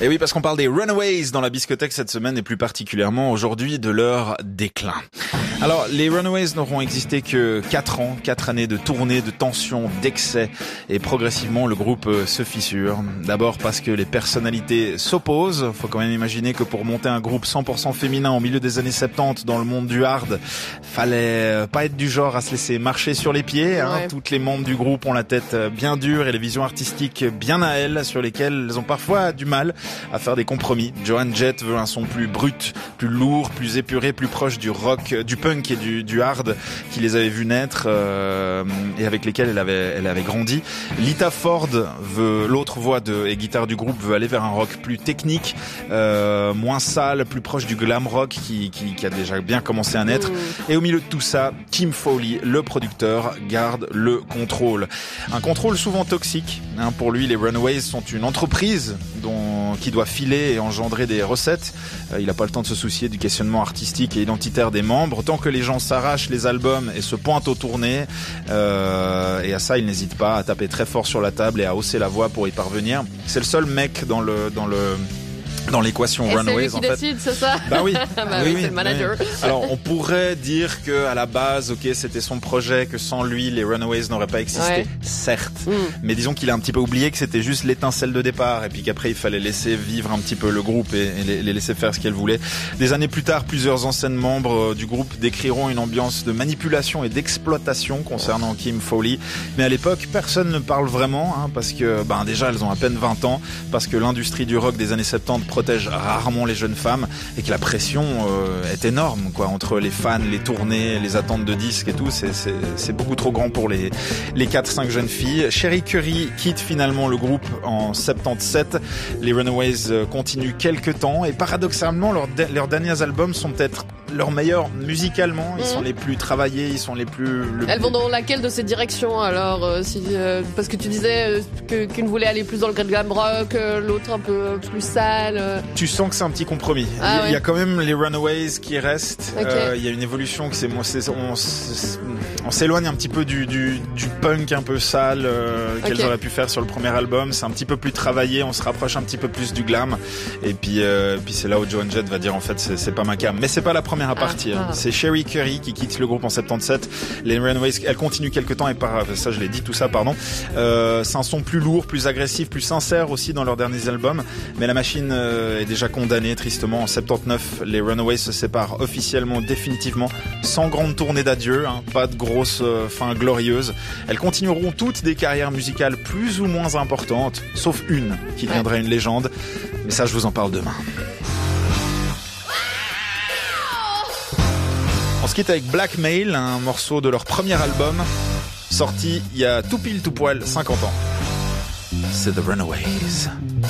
Et oui, parce qu'on parle des Runaways dans la Biscothèque cette semaine et plus particulièrement aujourd'hui de leur déclin. Alors, les Runaways n'auront existé que 4 ans, 4 années de tournées, de tensions, d'excès et progressivement le groupe se fissure. D'abord parce que les personnalités s'opposent. Faut quand même imaginer que pour monter un groupe 100% féminin au milieu des années 70 dans le monde du hard, fallait pas être du genre à se laisser marcher sur les pieds. Ouais. Toutes les membres du groupe ont la tête bien dure et les visions artistiques bien à elles sur lesquelles elles ont parfois du mal à faire des compromis. Joan Jett veut un son plus brut, plus lourd, plus épuré, plus proche du rock, du punk et du hard qui les avait vus naître et avec lesquels elle avait grandi. Lita Ford veut, l'autre voix et guitare du groupe, veut aller vers un rock plus technique, moins sale, plus proche du glam rock qui a déjà bien commencé à naître. Et au milieu de tout ça, Kim Fowley, le producteur, garde le contrôle. Un contrôle souvent toxique. Pour lui, les Runaways sont une entreprise qui doit filer et engendrer des recettes. Il n'a pas le temps de se soucier du questionnement artistique et identitaire des membres. Tant que les gens s'arrachent les albums et se pointent aux tournées, et à ça, il n'hésite pas à taper très fort sur la table et à hausser la voix pour y parvenir. C'est le seul mec dans l'équation Runaways, en fait. C'est lui qui décide, c'est ça? Bah oui. oui, c'est le manager. Oui. Alors, on pourrait dire que à la base, ok, c'était son projet, que sans lui, les Runaways n'auraient pas existé. Certes. Mais disons qu'il a un petit peu oublié que c'était juste l'étincelle de départ et puis qu'après, il fallait laisser vivre un petit peu le groupe et les laisser faire ce qu'elles voulaient. Des années plus tard, plusieurs anciens membres du groupe décriront une ambiance de manipulation et d'exploitation concernant Kim Fowley. Mais à l'époque, personne ne parle vraiment, parce que, déjà, elles ont à peine 20 ans, parce que l'industrie du rock des années 70 protège rarement les jeunes femmes et que la pression est énorme, entre les fans, les tournées, les attentes de disques et tout. C'est beaucoup trop grand pour les 4-5 jeunes filles. Cherie Currie quitte finalement le groupe en 77. Les Runaways continuent quelques temps et paradoxalement, leurs derniers albums sont peut-être leurs meilleurs musicalement. Ils sont les plus travaillés, ils sont les plus... Elles vont dans laquelle de ces directions alors parce que tu disais qu'une voulait aller plus dans le glam rock, l'autre un peu plus sale. Tu sens que c'est un petit compromis. Il y a quand même les Runaways qui restent. Il y a une évolution que on s'éloigne un petit peu du punk un peu sale qu'elles auraient pu faire sur le premier album. C'est un petit peu plus travaillé, on se rapproche un petit peu plus du glam. Et puis c'est là où Joan Jett va dire en fait c'est pas ma cam. Mais c'est pas la première à partir. C'est Cherie Currie qui quitte le groupe en 77. Les Runaways, elles continuent quelques temps et ça je l'ai dit tout ça, pardon. C'est un son plus lourd, plus agressif, plus sincère aussi dans leurs derniers albums. Mais la machine est déjà condamnée tristement. En 79, les Runaways se séparent officiellement, définitivement, sans grande tournée d'adieu, pas de grosse fin glorieuse. Elles continueront toutes des carrières musicales plus ou moins importantes, sauf une qui deviendra une légende. Mais ça, je vous en parle demain. On se quitte avec Blackmail, un morceau de leur premier album, sorti il y a tout pile tout poil 50 ans. C'est The Runaways.